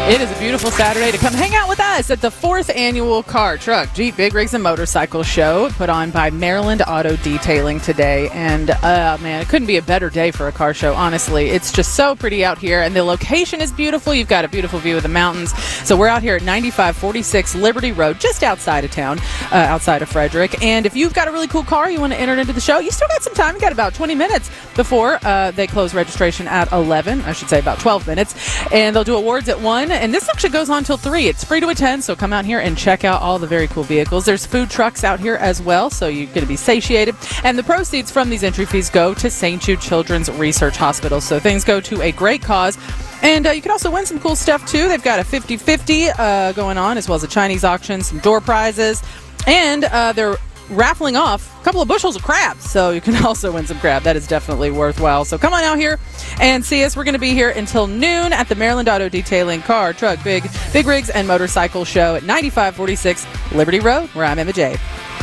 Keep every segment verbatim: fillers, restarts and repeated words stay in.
It is a beautiful Saturday to come hang out with us at the fourth annual Car, Truck, Jeep, Big Rigs, and Motorcycle Show put on by Maryland Auto Detailing today. And, uh, man, it couldn't be a better day for a car show, honestly. It's just so pretty out here, and the location is beautiful. You've got a beautiful view of the mountains. So we're out here at ninety-five forty-six Liberty Road, just outside of town, uh, outside of Frederick. And if you've got a really cool car you want to enter into the show, you still got some time. You got about twenty minutes before uh, they close registration at eleven. I should say about twelve minutes. And they'll do awards at one. And this actually goes on till three. It's free to attend, so come out here and check out all the very cool vehicles. There's food trucks out here as well, so you're going to be satiated. And the proceeds from these entry fees go to Saint Jude Children's Research Hospital. So things go to a great cause. And uh, you can also win some cool stuff, too. They've got a fifty-fifty uh, going on, as well as a Chinese auction, some door prizes. And uh, they're raffling off a couple of bushels of crabs, so you can also win some crab. That is definitely worthwhile. So come on out here and see us. We're going to be here until noon at the Maryland Auto Detailing Car, Truck, Big, Big Rigs, and Motorcycle Show at ninety-five forty-six Liberty Road, where I'm Emma J.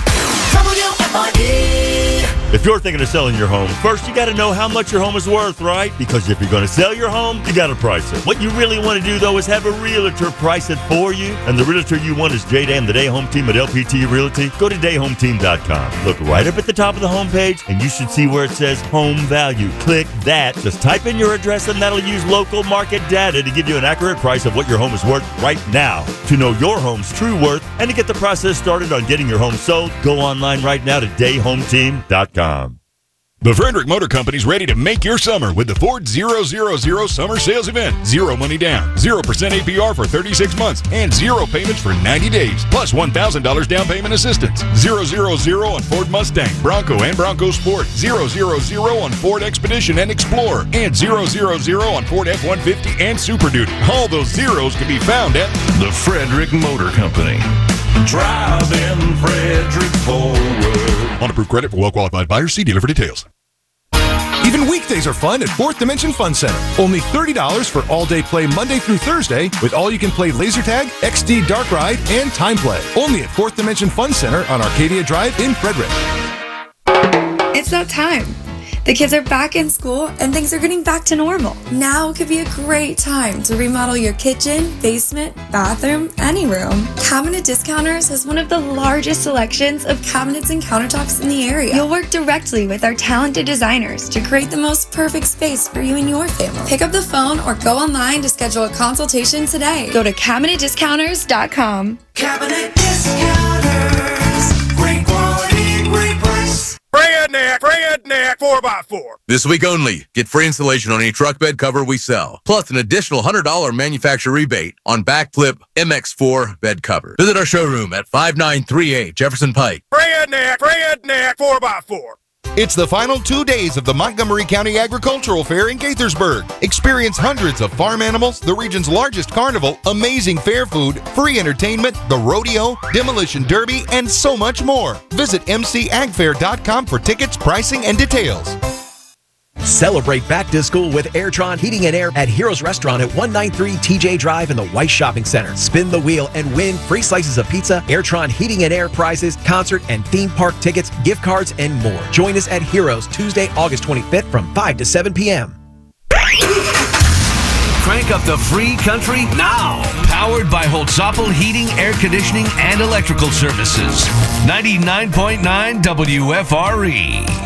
If you're thinking of selling your home, first you got to know how much your home is worth, right? Because if you're going to sell your home, you got to price it. What you really want to do, though, is have a realtor price it for you. And the realtor you want is J Dan, the Day Home Team at L P T Realty. Go to day home team dot com. Look right up at the top of the homepage, and you should see where it says Home Value. Click that. Just type in your address, and that'll use local market data to give you an accurate price of what your home is worth right now. To know your home's true worth and to get the process started on getting your home sold, go online right now to day home team dot com. The Frederick Motor Company's ready to make your summer with the Ford zero zero zero Summer Sales Event. Zero money down, zero percent A P R for thirty-six months, and zero payments for ninety days, plus one thousand dollars down payment assistance. Zero zero zero on Ford Mustang, Bronco, and Bronco Sport. Zero zero zero on Ford Expedition and Explorer. And zero zero zero on Ford F one fifty and Super Duty. All those zeros can be found at the Frederick Motor Company. Driving Frederick forward. On approved credit for well-qualified buyers. See dealer for details. Even weekdays are fun at Fourth Dimension Fun Center. Only thirty dollars for all-day play Monday through Thursday with all-you-can-play laser tag, X D dark ride, and time play. Only at Fourth Dimension Fun Center on Arcadia Drive in Frederick. It's that time. The kids are back in school and things are getting back to normal. Now could be a great time to remodel your kitchen, basement, bathroom, any room. Cabinet Discounters has one of the largest selections of cabinets and countertops in the area. You'll work directly with our talented designers to create the most perfect space for you and your family. Pick up the phone or go online to schedule a consultation today. Go to cabinet discounters dot com. Cabinet Discounters. Great quality, great price. Redneck, Redneck four by four. This week only, get free installation on any truck bed cover we sell, plus an additional one hundred dollars manufacturer rebate on backflip M X four bed cover. Visit our showroom at five nine three eight Jefferson Pike. Redneck, Redneck four by four. It's the final two days of the Montgomery County Agricultural Fair in Gaithersburg. Experience hundreds of farm animals, the region's largest carnival, amazing fair food, free entertainment, the rodeo, demolition derby, and so much more. Visit m c ag fair dot com for tickets, pricing, and details. Celebrate back to school with Airtron Heating and Air at Heroes Restaurant at one ninety-three T J Drive in the White Shopping Center. Spin the wheel and win free slices of pizza, Airtron Heating and Air prizes, concert and theme park tickets, gift cards, and more. Join us at Heroes Tuesday, August twenty-fifth from five to seven p.m. Crank up the free country now. Powered by Holtzapfel Heating, Air Conditioning, and Electrical Services. ninety-nine point nine W F R E.